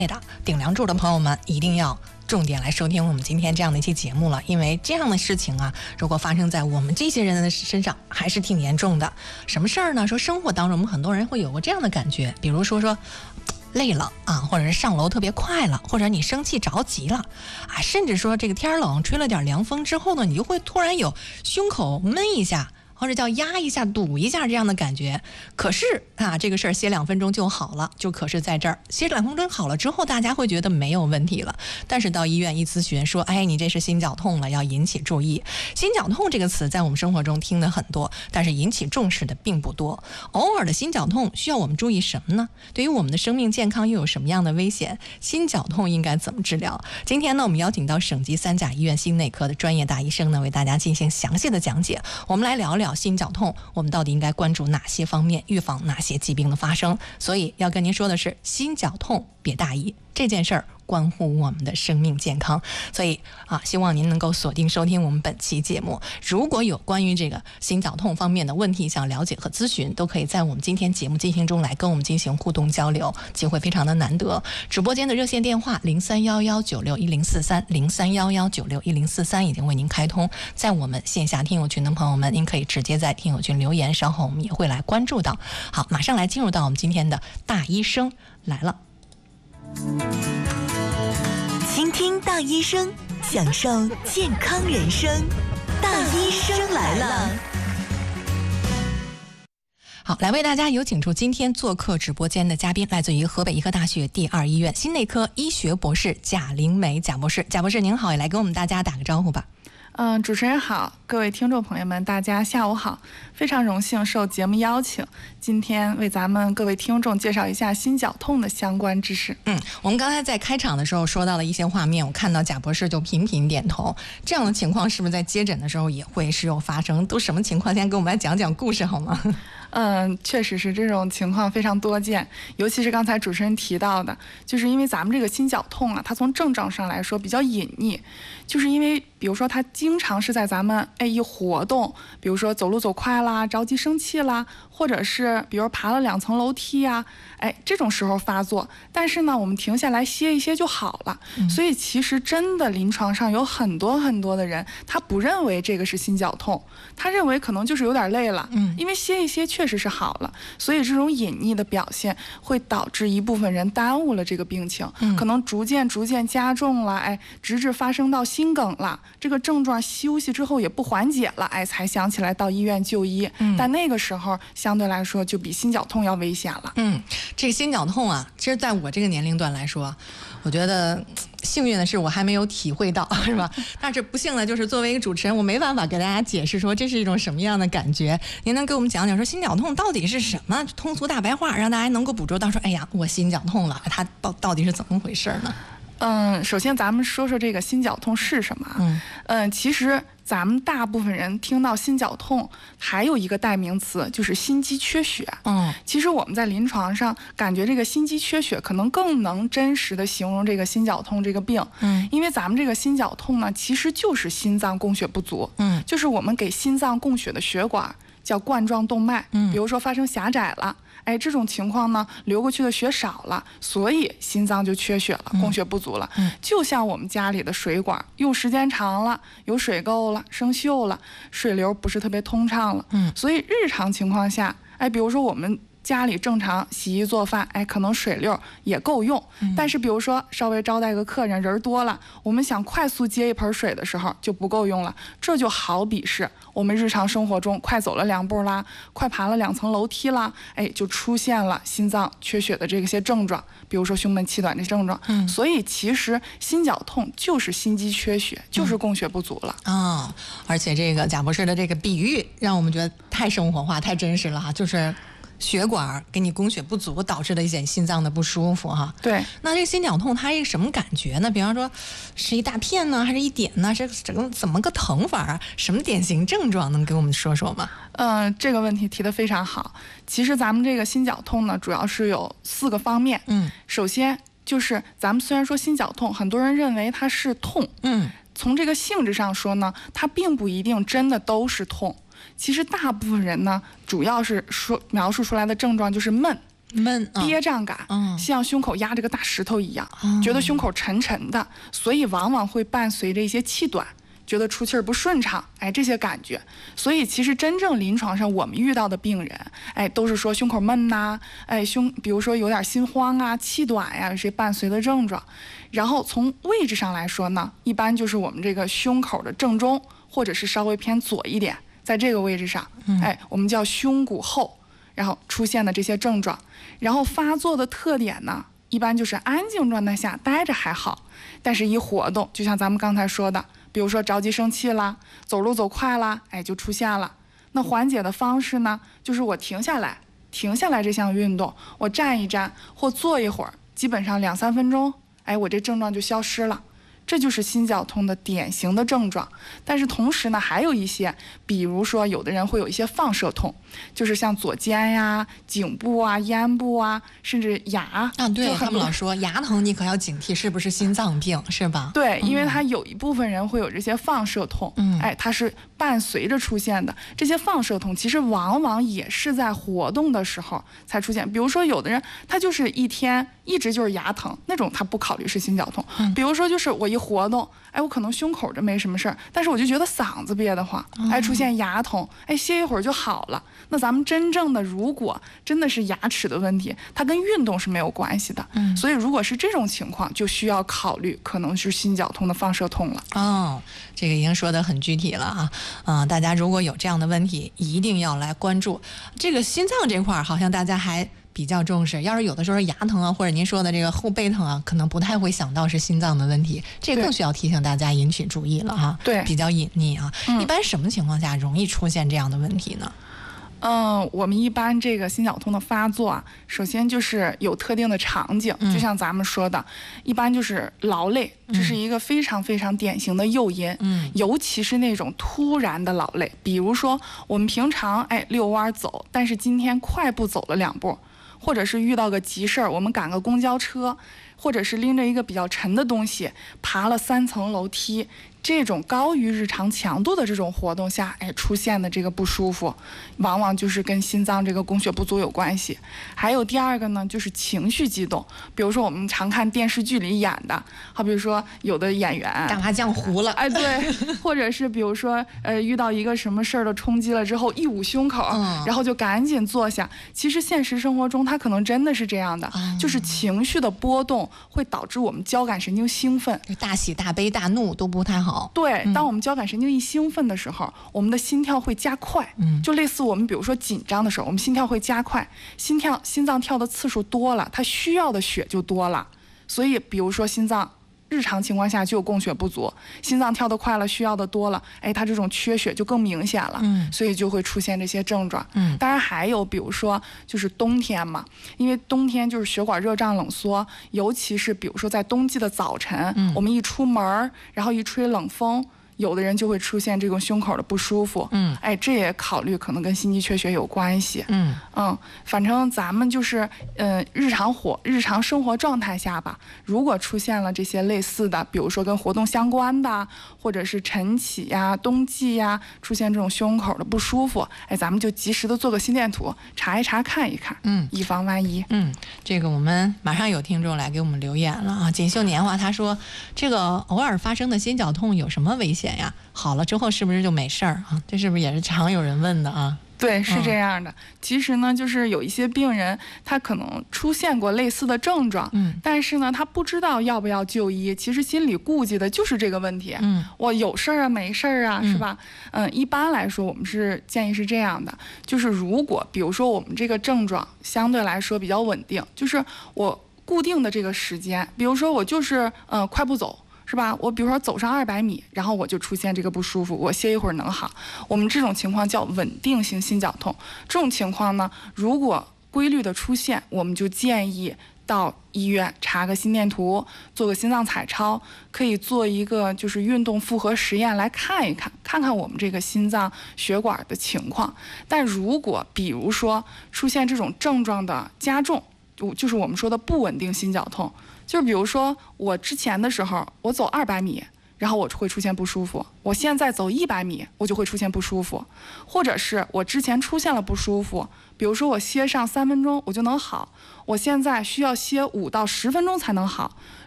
的顶梁柱的朋友们一定要重点来收听我们今天这样的一期节目了，因为这样的事情啊，如果发生在我们这些人的身上，还是挺严重的。什么事儿呢？说生活当中我们很多人会有过这样的感觉，比如说累了啊，或者是上楼特别快了，或者你生气着急了啊，甚至说这个天冷吹了点凉风之后呢，你就会突然有胸口闷一下，或者叫压一下堵一下这样的感觉。可是啊，这个事儿歇2分钟就好了，就可是在这儿歇2分钟好了之后，大家会觉得没有问题了。但是到医院一咨询说，哎，你这是心绞痛了，要引起注意。心绞痛这个词在我们生活中听得很多，但是引起重视的并不多。偶尔的心绞痛需要我们注意什么呢？对于我们的生命健康又有什么样的危险？心绞痛应该怎么治疗？今天呢，我们邀请到省级3甲医院心内科的专业大医生呢，为大家进行详细的讲解。我们来聊聊心绞痛，我们到底应该关注哪些方面，预防哪些疾病的发生？所以要跟您说的是，心绞痛别大意，这件事儿关乎我们的生命健康。所以希望您能够锁定收听我们本期节目。如果有关于这个心绞痛方面的问题想了解和咨询，都可以在我们今天节目进行中来跟我们进行互动交流，机会非常的难得。直播间的热线电话0311961043，0311961043已经为您开通。在我们线下听友群的朋友们，您可以直接在听友群留言，稍后我们也会来关注到。好，马上来进入到我们今天的大医生来了。 倾听大医生，享受健康人生。大医生来了。 好，来为大家有请出今天做客直播间的嘉宾，来自于河北医科大学第2医院心内科医学博士贾玲梅贾博士。贾博士您好，也来跟我们大家打个招呼吧。 主持人好，各位听众朋友们，大家下午好。非常荣幸受节目邀请，今天为咱们各位听众介绍一下心绞痛的相关知识。 我们刚才在开场的时候说到了一些画面，我看到贾博士就频频点头。这样的情况是不是在接诊的时候也会时有发生？都什么情况？先给我们来讲讲故事好吗？ 确实是这种情况非常多见，尤其是刚才主持人提到的，就是因为咱们这个心绞痛啊，它从症状上来说比较隐匿，就是因为比如说它经常是在咱们一活动，比如说走路走快啦，着急生气啦，或者是比如爬了2层楼梯呀，这种时候发作，但是呢我们停下来歇一歇就好了。所以其实真的临床上有很多很多的人，他不认为这个是心绞痛，他认为可能就是有点累了，因为歇一歇确实是好了。所以这种隐匿的表现会导致一部分人耽误了这个病情，可能逐渐加重了，直至发生到心梗了，这个症状休息之后也不缓解了，才想起来到医院就医。但那个时候相对来说就比心绞痛要危险了。 这个心绞痛啊，其实在我这个年龄段来说，我觉得幸运的是我还没有体会到，是吧？但是不幸的就是作为一个主持人，我没办法给大家解释说这是一种什么样的感觉。您能给我们讲讲说心绞痛到底是什么？通俗大白话，让大家能够捕捉到说，哎呀，我心绞痛了，它到底是怎么回事呢？ 首先咱们说说这个心绞痛是什么。其实咱们大部分人听到心绞痛还有一个代名词，就是心肌缺血。其实我们在临床上感觉这个心肌缺血可能更能真实的形容这个心绞痛这个病。因为咱们这个心绞痛呢，其实就是心脏供血不足。就是我们给心脏供血的血管叫冠状动脉，比如说发生狭窄了，这种情况呢，流过去的血少了，所以心脏就缺血了，供血不足了。就像我们家里的水管用时间长了，有水垢了，生锈了，水流不是特别通畅了。所以日常情况下，比如说我们家里正常洗衣做饭，可能水流也够用，但是比如说稍微招待个客人，人多了，我们想快速接一盆水的时候就不够用了。这就好比是我们日常生活中快走了2步啦，快爬了2层楼梯啦，就出现了心脏缺血的这些症状，比如说胸闷气短这症状。所以其实心绞痛就是心肌缺血，就是供血不足了。 而且这个贾博士的这个比喻让我们觉得太生活化、太真实了哈，就是血管给你供血不足导致的一些心脏的不舒服哈。 对， 那这个心绞痛它是什么感觉呢？比方说是一大片呢，还是一点呢？是整个怎么个疼法啊？什么典型症状能给我们说说吗？ 这个问题提得非常好。其实咱们这个心绞痛呢，主要是有4个方面。首先就是咱们虽然说心绞痛，很多人认为它是痛。从这个性质上说呢，它并不一定真的都是痛。其实大部分人呢，主要是描述出来的症状就是闷。 闷、 憋胀感，像胸口压着个大石头一样，觉得胸口沉沉的，所以往往会伴随着一些气短，觉得出气儿不顺畅，这些感觉。所以其实真正临床上我们遇到的病人，都是说胸口闷呐，比如说有点心慌啊、气短呀，有些伴随的症状。然后从位置上来说呢，一般就是我们这个胸口的正中，或者是稍微偏左一点，在这个位置上，我们叫胸骨后，然后出现的这些症状。然后发作的特点呢，一般就是安静状态下待着还好，但是一活动，就像咱们刚才说的，比如说着急生气啦，走路走快啦，就出现了。那缓解的方式呢，就是我停下来这项运动，我站一站或坐一会儿，基本上2-3分钟，我这症状就消失了。这就是心绞痛的典型的症状。但是同时呢，还有一些，比如说有的人会有一些放射痛，就是像左肩呀、颈部啊、咽部啊，甚至牙对，他们老说牙疼你可要警惕是不是心脏病，是吧？ 对，因为他有一部分人会有这些放射痛，它是伴随着出现的。这些放射痛其实往往也是在活动的时候才出现。比如说有的人他就是一天一直就是牙疼，那种他不考虑是心绞痛。比如说就是我一活动，我可能胸口这没什么事儿，但是我就觉得嗓子憋得慌，出现牙痛，歇一会儿就好了。那咱们真正的如果真的是牙齿的问题，它跟运动是没有关系的。所以如果是这种情况，就需要考虑可能是心绞痛的放射痛了。 这个已经说得很具体了大家如果有这样的问题，一定要来关注这个心脏这块，好像大家还比较重视。要是有的时候牙疼啊，或者您说的这个后背疼啊，可能不太会想到是心脏的问题，这更需要提醒大家引起注意了对， 比较隐匿一般什么情况下容易出现这样的问题呢？ 我们一般这个心绞痛的发作首先就是有特定的场景，就像咱们说的，一般就是劳累，这是一个非常非常典型的诱因，尤其是那种突然的劳累，比如说我们平常遛弯走，但是今天快步走了2步，或者是遇到个急事儿，我们赶个公交车，或者是拎着一个比较沉的东西爬了3层楼梯，这种高于日常强度的这种活动下，出现的这个不舒服，往往就是跟心脏这个供血不足有关系。还有第二个呢，就是情绪激动，比如说我们常看电视剧里演的，好比如说有的演员打麻将糊了， 对，或者是比如说遇到一个什么事儿的冲击了之后，一捂胸口，然后就赶紧坐下。其实现实生活中他可能真的是这样的，就是情绪的波动会导致我们交感神经兴奋， 大喜大悲大怒都不太好。 对，当我们交感神经一兴奋的时候，我们的心跳会加快，就类似我们比如说紧张的时候，我们心跳会加快，心脏跳的次数多了，它需要的血就多了。所以比如说心脏日常情况下就有供血不足，心脏跳得快了，需要的多了，它这种缺血就更明显了，所以就会出现这些症状。当然还有比如说就是冬天嘛，因为冬天就是血管热胀冷缩，尤其是比如说在冬季的早晨，我们一出门然后一吹冷风，有的人就会出现这种胸口的不舒服，这也考虑可能跟心肌缺血有关系，反正咱们就是日常生活状态下吧，如果出现了这些类似的，比如说跟活动相关的，或者是晨起呀、冬季呀，出现这种胸口的不舒服，咱们就及时的做个心电图，查一查看一看，以防万一。 这个我们马上有听众来给我们留言了锦绣年华他说，这个偶尔发生的心绞痛有什么危险呀？好了之后是不是就没事儿这是不是也是常有人问的对，是这样的。其实呢，就是有一些病人他可能出现过类似的症状，但是呢他不知道要不要就医，其实心里顾忌的就是这个问题，我有事儿没事儿是吧？一般来说我们是建议是这样的，就是如果比如说我们这个症状相对来说比较稳定，就是我固定的这个时间，比如说我就是快步走，是吧？我比如说走上200米，然后我就出现这个不舒服，我歇一会儿能好。我们这种情况叫稳定性心绞痛。这种情况呢，如果规律的出现，我们就建议到医院查个心电图，做个心脏彩超，可以做一个就是运动复合实验来看一看，看看我们这个心脏血管的情况。但如果比如说出现这种症状的加重，就是我们说的不稳定心绞痛，就是比如说我之前的时候我走200米， 然后我会出现不舒服。我现在走100米，我就会出现不舒服，或者是我之前出现了不舒服，比如说我歇上3分钟我就能好，我现在需要歇5到10分钟才能好。